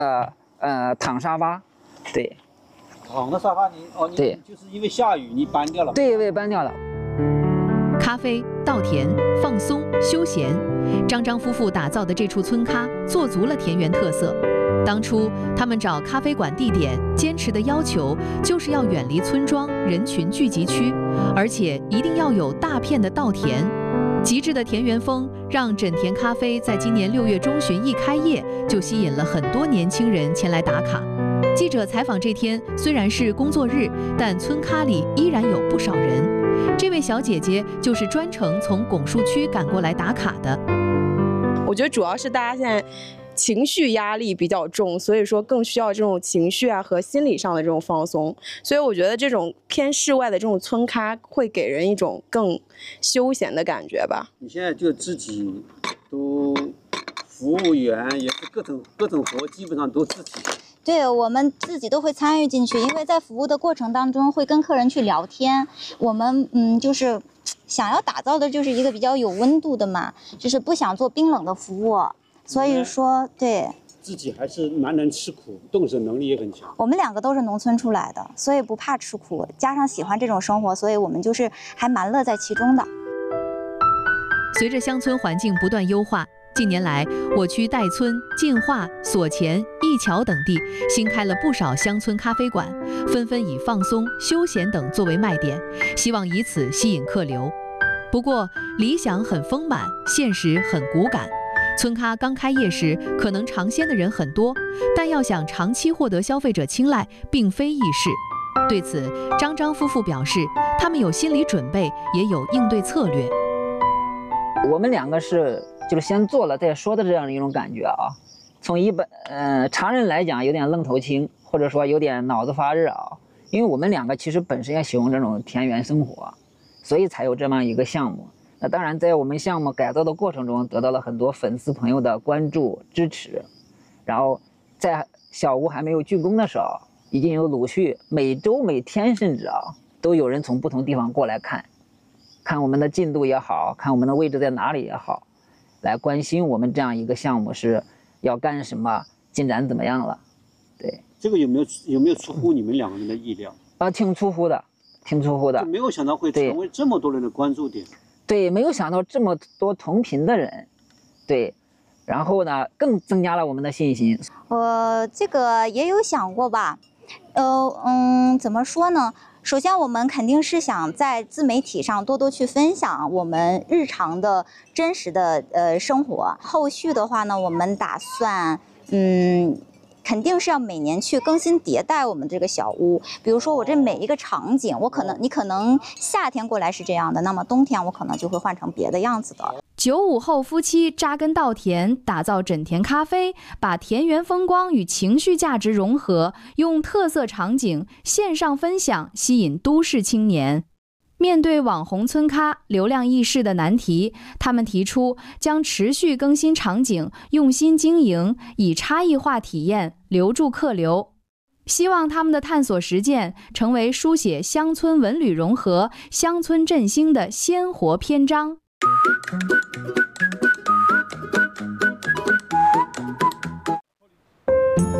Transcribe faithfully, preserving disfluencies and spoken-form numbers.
呃呃躺沙发，对。 躺的沙发你哦，你对， 就是因为下雨你搬掉了。 对，被搬掉了。 咖啡、稻田、放松、休闲，张张夫妇打造的这处村咖做足了田园特色。当初他们找咖啡馆地点，坚持的要求就是要远离村庄人群聚集区，而且一定要有大片的稻田。极致的田园风让枕田咖啡在今年六月中旬一开业，就吸引了很多年轻人前来打卡。记者采访这天虽然是工作日，但村咖里依然有不少人。这位小姐姐就是专程从拱墅区赶过来打卡的。 我觉得主要是大家现在情绪压力比较重，所以说更需要这种情绪啊和心理上的这种放松。所以我觉得这种偏室外的这种村咖会给人一种更休闲的感觉吧。 你现在就自己都服务员也是各种各种活基本上都自己。 对，我们自己都会参与进去，因为在服务的过程当中会跟客人去聊天。我们嗯，就是想要打造的就是一个比较有温度的嘛，就是不想做冰冷的服务。所以说，对自己还是蛮能吃苦，动手能力也很强。 我们两个都是农村出来的，所以不怕吃苦，加上喜欢这种生活，所以我们就是还蛮乐在其中的。 随着乡村环境不断优化，近年来，我区岱村、进化、所前、义桥等地新开了不少乡村咖啡馆，纷纷以放松、休闲等作为卖点，希望以此吸引客流。不过，理想很丰满，现实很骨感。村咖刚开业时，可能尝鲜的人很多，但要想长期获得消费者青睐，并非易事。对此，张张夫妇表示，他们有心理准备，也有应对策略。 我们两个是就是先做了再说的这样的一种感觉啊。从一般呃常人来讲，有点愣头青，或者说有点脑子发热啊。因为我们两个其实本身也喜欢这种田园生活，所以才有这么一个项目。那当然，在我们项目改造的过程中，得到了很多粉丝朋友的关注支持。然后在小屋还没有竣工的时候，已经有陆续每周每天甚至啊，都有人从不同地方过来看，看我们的进度也好，看我们的位置在哪里也好，来关心我们这样一个项目是要干什么，进展怎么样了。对， 这个有没有有没有出乎你们两个人的意料？ 啊，挺出乎的，挺出乎的， 就没有想到会成为这么多人的关注点。 对，没有想到这么多同频的人，对，然后呢，更增加了我们的信心。 呃，这个也有想过吧，呃，嗯，怎么说呢？首先，我们肯定是想在自媒体上多多去分享我们日常的真实的呃生活。后续的话呢，我们打算，嗯。肯定是要每年去更新迭代我们这个小屋，比如说我这每一个场景，我可能你可能夏天过来是这样的，那么冬天我可能就会换成别的样子的。 九五后夫妻扎根稻田，打造枕田咖啡，把田园风光与情绪价值融合，用特色场景线上分享，吸引都市青年。面对网红村咖流量易逝的难题，他们提出将持续更新场景，用心经营，以差异化体验留住客流。希望他们的探索实践成为书写乡村文旅融合、乡村振兴的鲜活篇章。